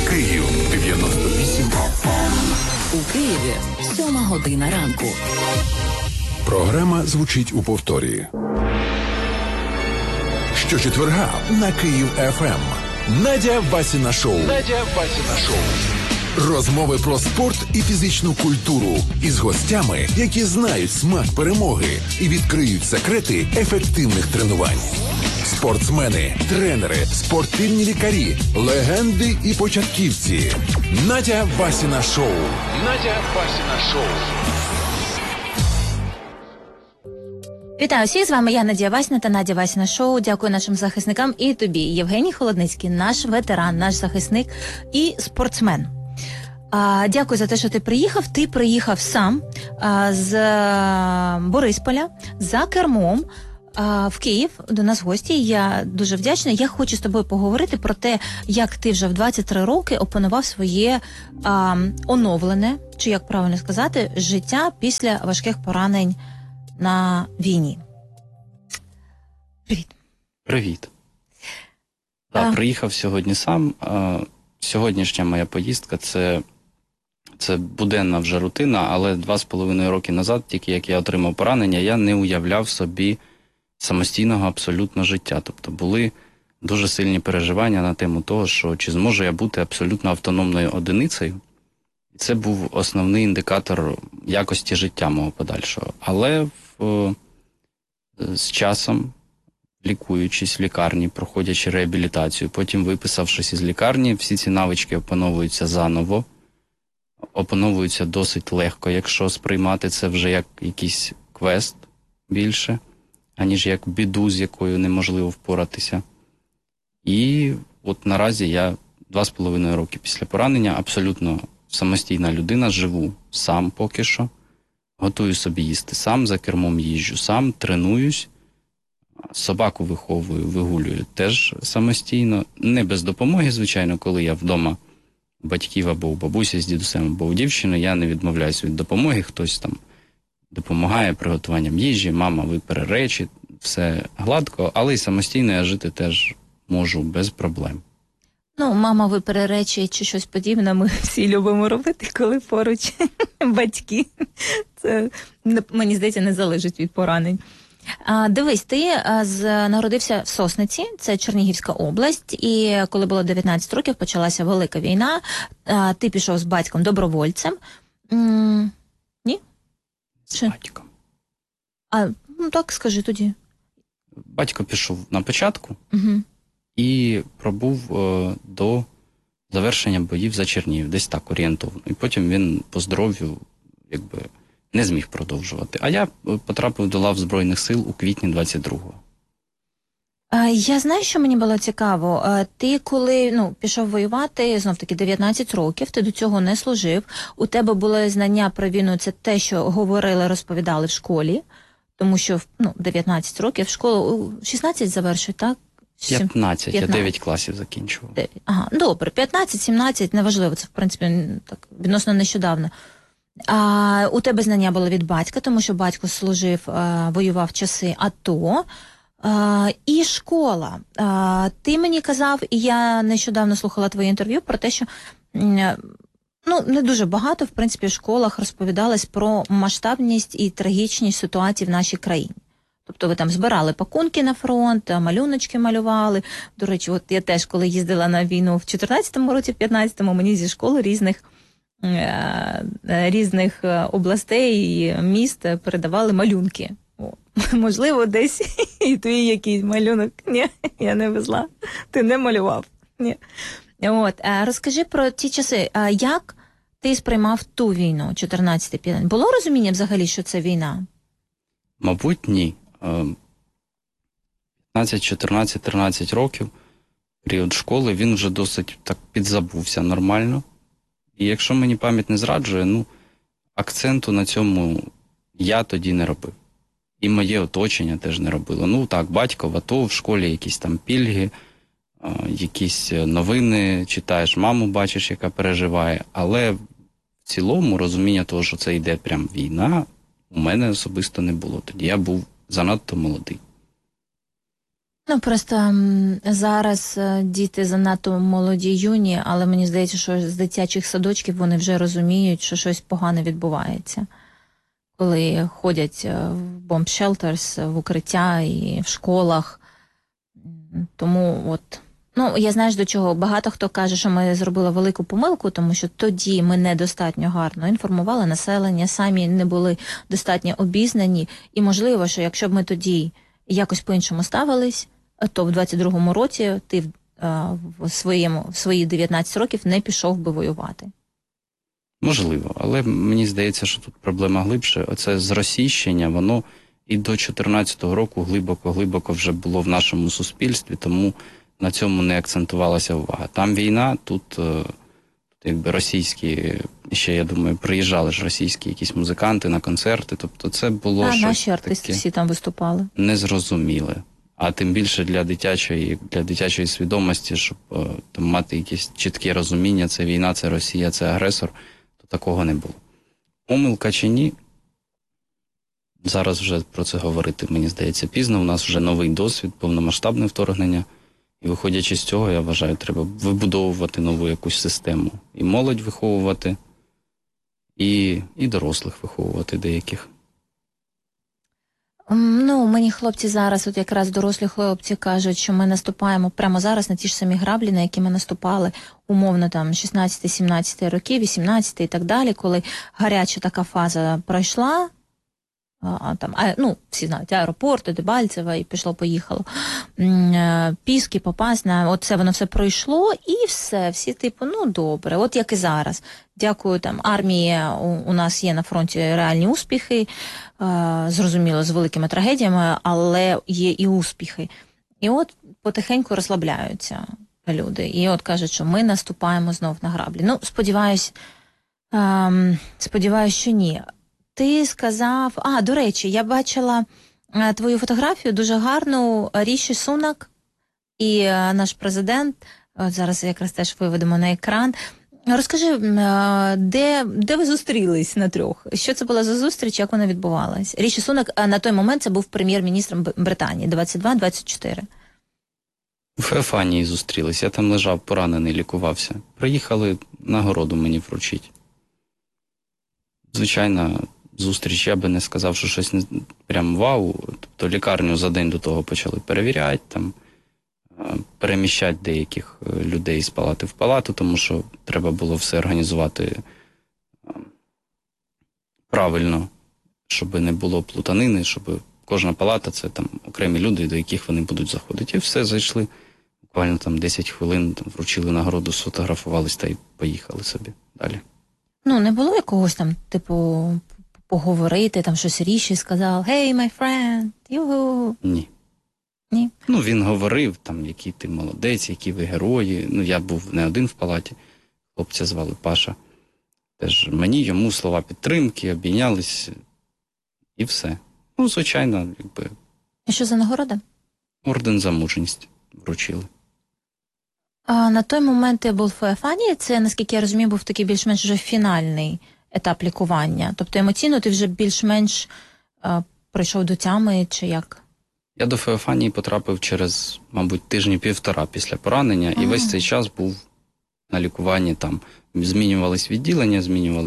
Київ 98 FM. У Києві 7:00 ранку. Програма звучить у повторі. Щочетверга на Київ FM. Надя Васіна шоу. Розмови про спорт і фізичну культуру із гостями, які знають смак перемоги і відкриють секрети ефективних тренувань. Спортсмени, тренери, спортивні лікарі, легенди і початківці. Надя Васіна шоу. Вітаю всіх, з вами я, Надія Васіна та Надя Васіна шоу. Дякую нашим захисникам і тобі, Євгеній Холодницький, наш ветеран, наш захисник і спортсмен. Дякую за те, що ти приїхав. Ти приїхав сам з Борисполя за кермом в Київ до нас в гості. Я дуже вдячна. Я хочу з тобою поговорити про те, як ти вже в 23 роки опанував своє оновлене, чи як правильно сказати, життя після важких поранень на війні. Привіт. Привіт. Приїхав сьогодні сам. Сьогоднішня моя поїздка це буденна вже рутина, але 2,5 роки назад, тільки як я отримав поранення, я не уявляв собі самостійного абсолютно життя. Тобто були дуже сильні переживання на тему того, що чи зможу я бути абсолютно автономною одиницею. І це був основний індикатор якості життя мого подальшого. Але з часом, лікуючись в лікарні, проходячи реабілітацію, потім виписавшись із лікарні, всі ці навички опановуються заново, опановуються досить легко, якщо сприймати це вже як якийсь квест більше, аніж як біду, з якою неможливо впоратися. І от наразі я 2,5 роки після поранення абсолютно самостійна людина, живу сам поки що, готую собі їсти сам, за кермом їжджу сам, тренуюсь, собаку виховую, вигулюю теж самостійно, не без допомоги, звичайно, коли я вдома у батьків або у бабусі з дідусем, або у дівчини, я не відмовляюся від допомоги, хтось там допомагає приготуванням їжі, мама випере речі, все гладко, але й самостійно я жити теж можу без проблем. Ну, мама випере речі чи щось подібне, ми всі любимо робити, коли поруч батьки. Це, мені здається, не залежить від поранень. Дивись, ти народився в Сосниці, це Чернігівська область, і коли було 19 років, почалася Велика війна, ти пішов з батьком добровольцем. Ні? З батьком. Ну так, скажи тоді. Батько пішов на початку. Угу. І пробув до завершення боїв за Чернігів, десь так орієнтовно. І потім він по здоров'ю не зміг продовжувати. А я потрапив до лав Збройних сил у квітні 22-го. Я знаю, що мені було цікаво. Ти коли пішов воювати, знов-таки 19 років, ти до цього не служив. У тебе були знання про війну, це те, що говорили, розповідали в школі. Тому що 19 років в школу, 16 завершує, так? 15, я 9 класів закінчував. 9. Ага, добре, 15-17, неважливо, це, в принципі, так, відносно нещодавно. У тебе знання були від батька, тому що батько служив, воював в часи АТО. І школа. Ти мені казав, і я нещодавно слухала твоє інтерв'ю про те, що не дуже багато, в принципі, в школах розповідалось про масштабність і трагічність ситуації в нашій країні. Тобто ви там збирали пакунки на фронт, малюночки малювали. До речі, от я теж, коли їздила на війну в 14-му році, в 15-му, мені зі школи різних областей і міст передавали малюнки. Можливо, десь і твій якийсь малюнок. Ні, я не везла. Ти не малював. Ні. Розкажи про ті часи. Як ти сприймав ту війну, 14-15? Було розуміння взагалі, що це війна? Мабуть, ні. 15, 14, 13 років, період школи, він вже досить так підзабувся нормально. І якщо мені пам'ять не зраджує, акценту на цьому я тоді не робив. І моє оточення теж не робило. Так, батько в АТО, в школі якісь там пільги, якісь новини читаєш, маму бачиш, яка переживає. Але в цілому розуміння того, що це йде прям війна, у мене особисто не було. Тоді я був занадто молодий. Ну, просто зараз діти занадто молоді, юні, але мені здається, що з дитячих садочків вони вже розуміють, що щось погане відбувається. Коли ходять в бомб-шелтерс, в укриття і в школах. Тому от, ну, я знаю, до чого. Багато хто каже, що ми зробили велику помилку, тому що тоді ми недостатньо гарно інформували населення, самі не були достатньо обізнані. І можливо, що якщо б ми тоді якось по-іншому ставились, то в 22-му році ти в свої 19 років не пішов би воювати. Можливо, але мені здається, що тут проблема глибше. Оце зросійщення, воно і до 2014 року глибоко вже було в нашому суспільстві, тому на цьому не акцентувалася увага. Там війна, тут якби російські, ще, я думаю, приїжджали ж російські якісь музиканти на концерти, тобто це було щось наші артисти таке всі там виступали. Незрозуміле. А тим більше для дитячої свідомості, щоб там мати якесь чітке розуміння, це війна, це Росія, це агресор, то такого не було. Помилка чи ні? Зараз вже про це говорити, мені здається, пізно. У нас вже новий досвід, повномасштабне вторгнення. І виходячи з цього, я вважаю, треба вибудовувати нову якусь систему. І молодь виховувати, і дорослих виховувати деяких. Ну, мені хлопці зараз, от якраз дорослі хлопці кажуть, що ми наступаємо прямо зараз на ті ж самі граблі, на які ми наступали умовно там 16-17 роки, 18 і так далі, коли гаряча така фаза пройшла, ну, всі знають, аеропорти, Дебальцеве, і пішло-поїхало. Піски, Попасна, от це воно все пройшло, і все, всі типу, ну, добре, от як і зараз. Дякую, там, армії у нас є на фронті реальні успіхи, зрозуміло, з великими трагедіями, але є і успіхи. І от потихеньку розслабляються люди. І от кажуть, що ми наступаємо знов на граблі. Ну, сподіваюсь, що ні. Ти сказав... до речі, я бачила твою фотографію, дуже гарну, Ріші Сунак і наш президент. От зараз якраз теж виведемо на екран. Розкажи, де ви зустрілись на трьох? Що це була за зустріч, як вона відбувалась? Ріші Сунак на той момент це був прем'єр-міністром Британії, 22-24. В Феофанії зустрілись, я там лежав, поранений, лікувався. Приїхали, нагороду мені вручить. Звичайно, зустріч, я би не сказав, що щось прям вау. Тобто лікарню за день до того почали перевіряти, там, переміщати деяких людей з палати в палату, тому що треба було все організувати правильно, щоб не було плутанини, щоб кожна палата – це там окремі люди, до яких вони будуть заходити. І все, зайшли, буквально там 10 хвилин, там, вручили нагороду, сфотографувались та й поїхали собі далі. Ну, не було якогось там, типу, поговорити, там щось Ріші сказав, «Hey, my friend, югу». Ні. Ні? Ну, він говорив, там, який ти молодець, які ви герої. Ну, я був не один в палаті, хлопця звали Паша. Теж мені, йому слова підтримки, обійнялись, і все. Ну, звичайно, якби... І що за нагорода? Орден за мужність вручили. А на той момент ти був в Феофанії, це, наскільки я розумію, був такий більш-менш вже фінальний етап лікування. Тобто емоційно ти вже більш-менш прийшов до тями, чи як? Я до Феофанії потрапив через, мабуть, тижні-півтора після поранення, і весь цей час був на лікуванні там. Змінювались відділення,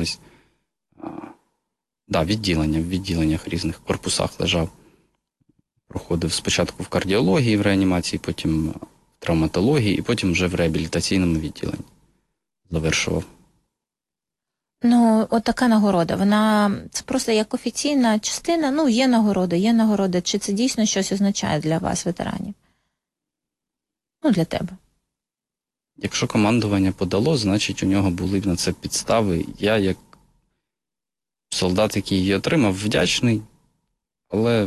відділення, в відділеннях різних корпусах лежав. Проходив спочатку в кардіології, в реанімації, потім в травматології, і потім вже в реабілітаційному відділенні завершував. Ну, от така нагорода, вона, це просто як офіційна частина, ну, є нагорода, чи це дійсно щось означає для вас, ветеранів? Ну, для тебе. Якщо командування подало, значить у нього були на це підстави. Я, як солдат, який її отримав, вдячний, але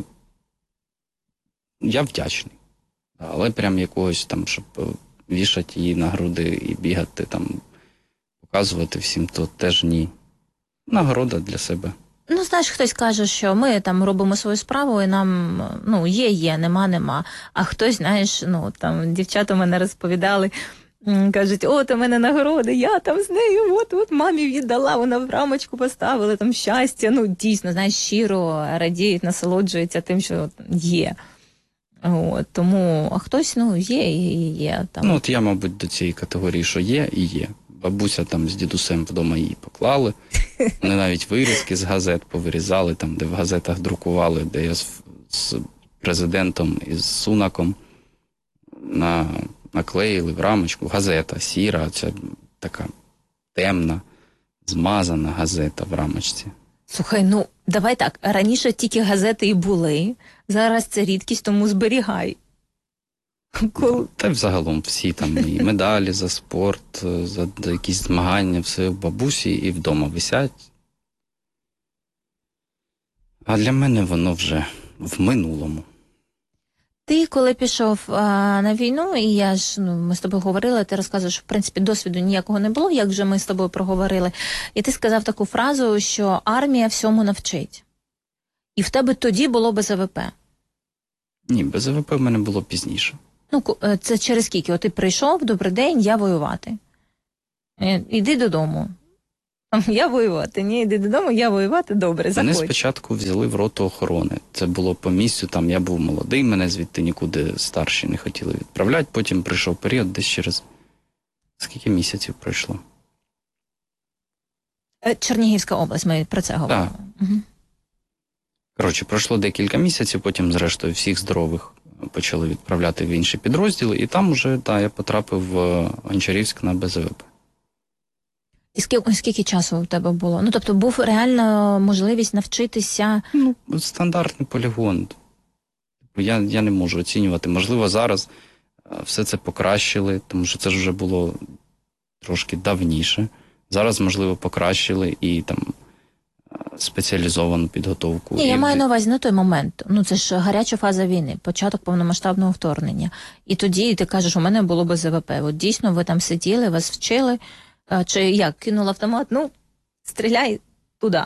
я вдячний. Але прям якогось там, щоб вішати її на груди і бігати там, показувати всім, то теж ні. Нагорода для себе. Ну, знаєш, хтось каже, що ми там робимо свою справу, і нам, ну, є, нема. А хтось, знаєш, ну, там, дівчата мене розповідали, кажуть, от у мене нагорода, я там з нею, от мамі віддала, вона в рамочку поставила, там щастя. Ну, дійсно, знаєш, щиро радіють, насолоджуються тим, що є. От, тому, а хтось, є і є. Там. Ну, от я, мабуть, до цієї категорії, що є і є. Бабуся там з дідусем вдома її поклали. Вони навіть вирізки з газет повирізали, там, де в газетах друкували, де я з президентом і з Сунаком наклеїли в рамочку. Газета сіра, це така темна, змазана газета в рамочці. Слухай, давай так, раніше тільки газети і були, зараз це рідкість, тому зберігай. Та й взагалом всі там і медалі за спорт, за якісь змагання, все в бабусі і вдома висять. А для мене воно вже в минулому. Ти, коли пішов на війну, і ми з тобою говорили, ти розказував, що, в принципі, досвіду ніякого не було, як вже ми з тобою проговорили, і ти сказав таку фразу, що армія всьому навчить. І в тебе тоді було БЗВП. Ні, БЗВП в мене було пізніше. Це через скільки? От ти прийшов, добрий день, я воювати. Іди додому. Я воювати. Ні, йди додому, я воювати, добре, заходь. Мене спочатку взяли в роту охорони. Це було по місцю, там я був молодий, мене звідти нікуди старші не хотіли відправляти. Потім прийшов період, десь через скільки місяців пройшло. Чернігівська область, ми про це говоримо. Так. Угу. Коротше, пройшло декілька місяців, потім, зрештою, всіх здорових почали відправляти в інші підрозділи, і там вже, я потрапив в Гончарівськ на БЗВП. І скільки часу у тебе було? Тобто був реально можливість навчитися? Стандартний полігон. Я не можу оцінювати. Можливо, зараз все це покращили, тому що це ж вже було трошки давніше. Зараз, можливо, покращили і там спеціалізовану підготовку. Ні, я маю на увазі на той момент. Це ж гаряча фаза війни, початок повномасштабного вторгнення. І тоді ти кажеш, у мене було БЗВП. От дійсно ви там сиділи, вас вчили. Чи як, кинув автомат, стріляй туди.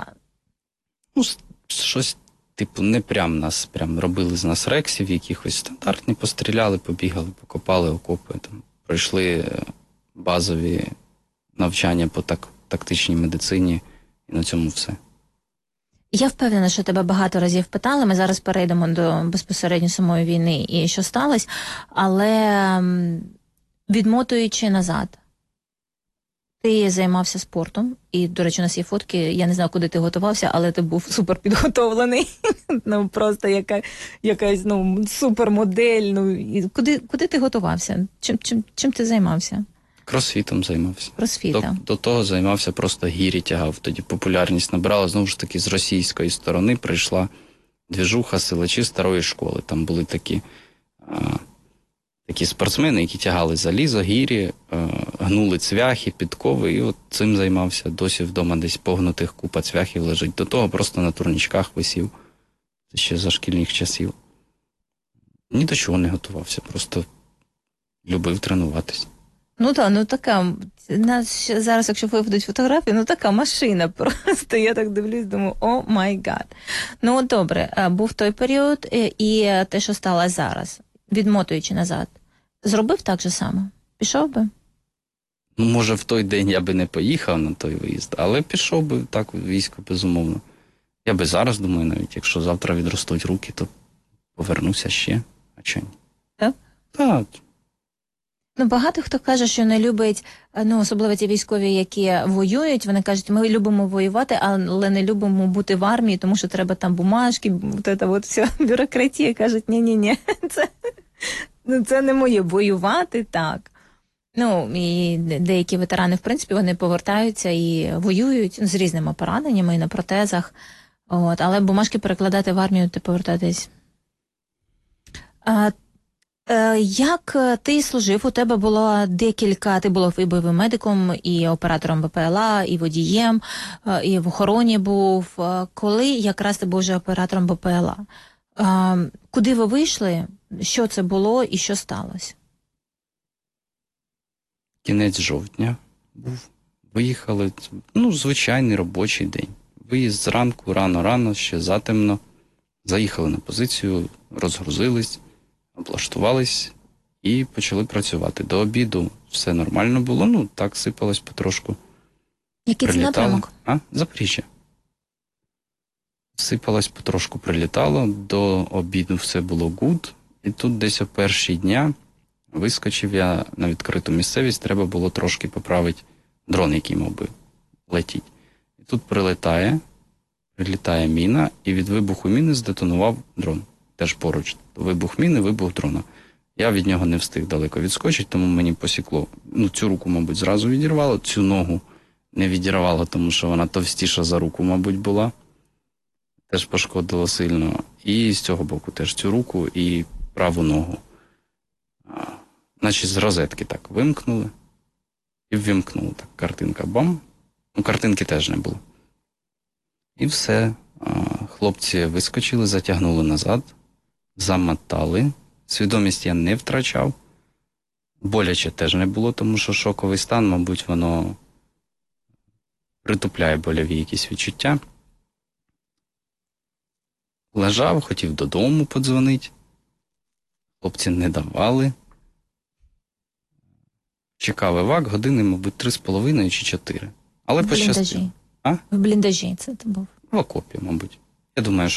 Щось, не нас робили з нас рексів якихось стандартні, постріляли, побігали, покопали окопи, там, пройшли базові навчання по тактичній медицині, і на цьому все. Я впевнена, що тебе багато разів питали, ми зараз перейдемо до безпосередньо самої війни і що сталося, але відмотуючи назад, ти займався спортом, і, до речі, у нас є фотки, я не знаю, куди ти готувався, але ти був супер підготовлений, просто якась супермодель, куди ти готувався? Чим ти займався? Кросфітом займався. Кросфітом. До того займався, просто гірі тягав, тоді популярність набирала, знову ж таки, з російської сторони прийшла двіжуха силачі старої школи, там були такі спортсмени, які тягали залізо, гірі, гнули цвяхи, підкови, і от цим займався. Досі вдома десь погнутих купа цвяхів лежить. До того просто на турнічках висів. Це ще за шкільних часів. Ні до чого не готувався, просто любив тренуватись. Така, зараз, якщо виведуть фотографію, така машина просто, я так дивлюсь, думаю, о май гад. Добре, був той період, і те, що сталося зараз, відмотуючи назад, зробив так же само? Пішов би? Може, в той день я би не поїхав на той виїзд, але пішов би так в військо, безумовно. Я би зараз, думаю, навіть якщо завтра відростуть руки, то повернуся ще. А чого ні? Так? Так. Багато хто каже, що не любить, особливо ті військові, які воюють, вони кажуть, ми любимо воювати, але не любимо бути в армії, тому що треба там бумажки, вся бюрократія. Кажуть, ні, це не моє, воювати так. І деякі ветерани, в принципі, вони повертаються і воюють з різними пораненнями і на протезах, але бумажки перекладати в армію, ти повертатись. Як ти служив? У тебе було ти був і бойовим медиком, і оператором БПЛА, і водієм, і в охороні був. Коли якраз ти був вже оператором БПЛА? Куди ви вийшли? Що це було і що сталося? Кінець жовтня був. Виїхали, звичайний робочий день. Виїзд зранку, рано-рано, ще затемно. Заїхали на позицію, розгрузились, облаштувались і почали працювати. До обіду все нормально було, так сипалось потрошку. Який це напрямок? Запоріжжя. Сипалось потрошку, прилітало, до обіду все було гуд, І тут десь о перші дня вискочив я на відкриту місцевість, треба було трошки поправити дрон, який мав би летіти. І тут прилітає міна, і від вибуху міни здетонував дрон. Теж поруч. Вибух міни, вибух дрона. Я від нього не встиг далеко відскочити, тому мені посікло. Ну, цю руку, мабуть, зразу відірвало, цю ногу не відірвало, тому що вона товстіша за руку, мабуть, була. Теж пошкодило сильно. І з цього боку теж цю руку і праву ногу. Значить, з розетки так вимкнули. І ввімкнули. Так, картинка бам. Ну, картинки теж не було. І все. Хлопці вискочили, затягнули назад, замотали. Свідомість я не втрачав. Боляче теж не було, тому що шоковий стан, мабуть, воно притупляє больові якісь відчуття. Лежав, хотів додому подзвонити. Хлопці не давали. Чекав евак години, мабуть, 3,5 чи 4. Але В пощастило. бліндажі. А? В бліндажі це ти був. В окопі, мабуть. Я думаю, що